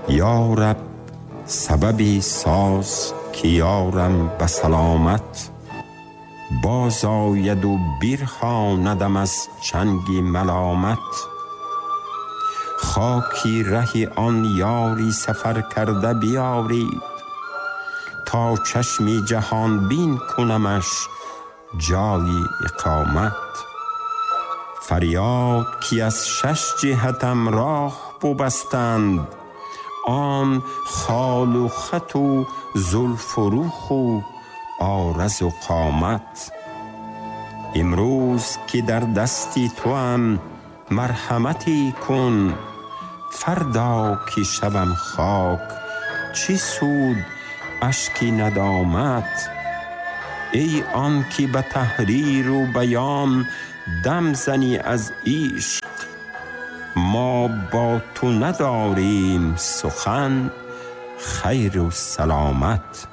یا رب سببی ساز که یارم به سلامت، باز آید و بیرهاندم از چنگی ملامت. خاکی ره آن یاری سفر کرده بیارید، تا چشمی جهان بین کنمش جای اقامت. فریاد که از 6 جهتم راه ببستند، آن خال و خط و زلف و رخ و عارض و قامت. امروز که در دستی توام مرحمتی کن، فردا که شوم خاک چی سود اشکی ندامت. ای آن که به تحریر و بیان دم زنی از عشق، ما با تو نداریم سخن خیر و سلامت.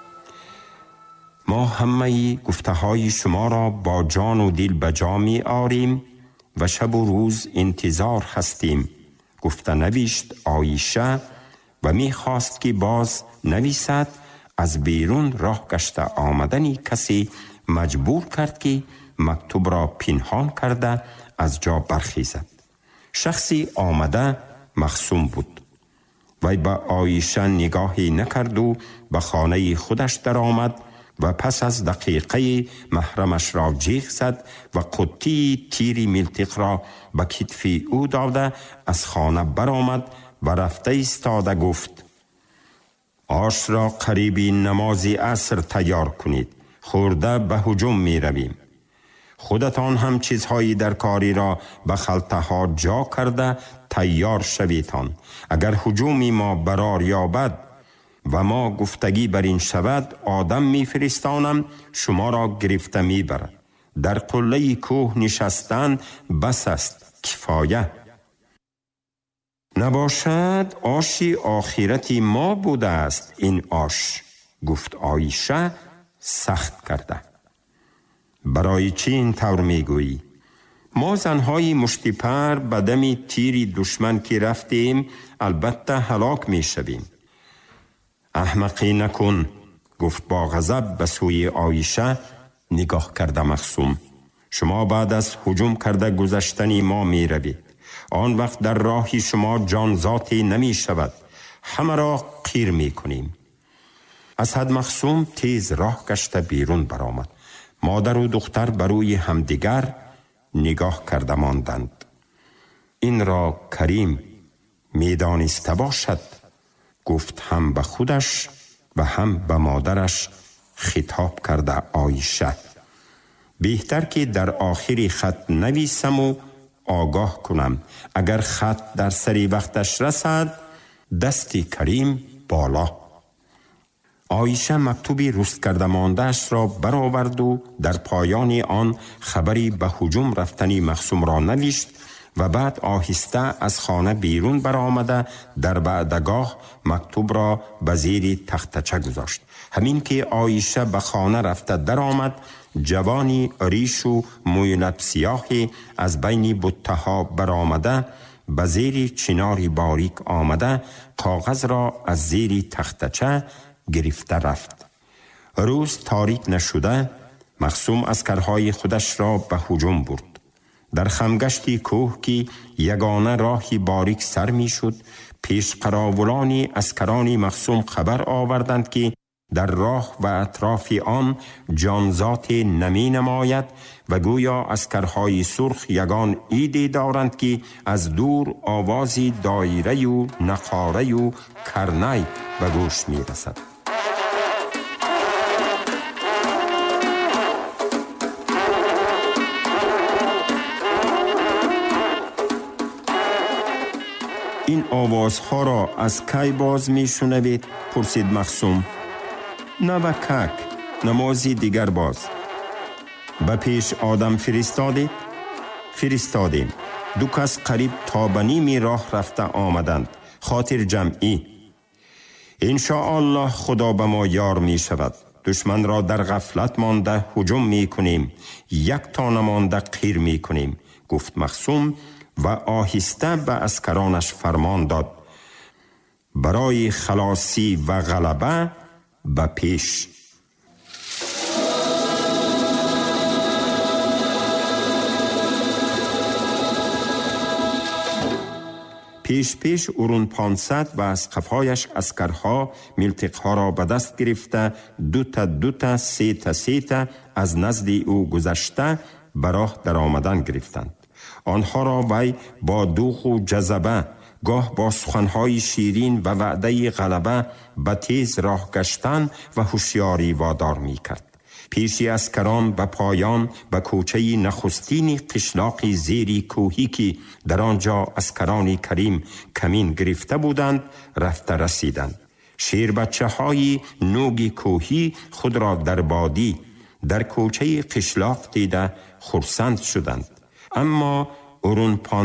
ما همه گفته های شما را با جان و دل به جا می آریم و شب و روز انتظار هستیم. گفته نوشت عایشه و می خواست که باز نویسد. از بیرون راه گشته آمدنی کسی مجبور کرد که مکتوب را پنهان کرده از جا برخیزد. شخصی آمده مخصوم بود. وی به عایشه نگاهی نکرد و به خانه خودش در آمد و پس از دقیقه محرمش را جیغ زد و قطی تیری ملتق را به کتف او داده از خانه برآمد و رفته ایستاده گفت: آش را قریب نماز عصر تیار کنید، خورده به هجوم می رویم. خودتان هم چیزهایی در کاری را به خلطه ها جا کرده تیار شویتان. اگر هجومی ما برار یابد و ما گفتگی بر این شود، آدم می فرستانم شما را گرفته می برد. در قله کوه نشستن بس است، کفایه. نباشد آشی آخرتی ما بوده است این آش، گفت عایشه سخت کرده. برای چی این طور می گویی؟ ما زنهای مشتیپر به دم تیری دشمن که رفتیم البته هلاک می شویم. احمقی نکن، گفت با غضب به سوی عایشه نگاه کرده مخصوم. شما بعد از هجوم کرده گذشتنی ما می روید. آن وقت در راه شما جانذاتی نمی شود، همه را قیر می کنیم. اسد مخصوم تیز راه گشته بیرون برآمد. مادر و دختر بروی همدیگر نگاه کرده ماندند. این را کریم میدانسته باشد، گفت هم به خودش و هم به مادرش خطاب کرده عایشه. بهتر که در آخری خط نویسم و آگاه کنم، اگر خط در سری وقتش رسد دستی کریم بالا. عایشه مکتوبی رست کرده ماندهش را برآورد و در پایان آن خبری به هجوم رفتنی مخصوم را نوشت و بعد آهسته از خانه بیرون برآمده در بعدگاه مکتوب را به زیر تختچه گذاشت. همین که عایشه به خانه رفته در آمد، جوانی ریش و موی لب سیاهی از بین بتها برآمده به زیر چناری باریک آمده کاغذ را از زیر تختچه گرفته رفت. روز تاریک نشده مخصوم عسکرهای خودش را به هجوم برد. در خمگشتی کوه که یگانه راهی باریک سر می شد، پیش قراولانی عسکرانی مخصوم خبر آوردند که در راه و اطراف آن جانذات نمی نماید و گویا عسکرهای سرخ یگان ایده دارند که از دور آوازی دایره و نقاره و کرنای به گوش می رسد. این آوازها را از کی باز می شنوید؟ پرسید مخصوم. نوکک، نمازی دیگر باز. به پیش آدم فرستادید؟ فرستادیم. 2 کس قریب تا به نیم راه رفته آمدند، خاطر جمعی. انشاءالله خدا به ما یار می شود. دشمن را در غفلت مانده هجوم می کنیم، یک تا نمانده قیر می کنیم، گفت مخصوم و آهسته به عسکرانش فرمان داد. برای خلاصی و غلبه به پیش. پیش اورون 500 و از قفایش اسکرها ملتقها را به دست گرفته دوتا سه از نزد او گذشته به راه در آمدن گرفتند. آنها را وی با دوغ و جذبه، گاه با سخنهای شیرین و وعده غلبه به تیز راه گشتن و هوشیاری وادار می کرد. پیشی اسکران به پایان به کوچه نخستین قشلاقی زیری کوهی که در آنجا اسکران کریم کمین گرفته بودند رفته رسیدند. شیر بچه های نوگی کوهی خود را در بادی در کوچه قشلاق دیده خرسند شدند. اما اورون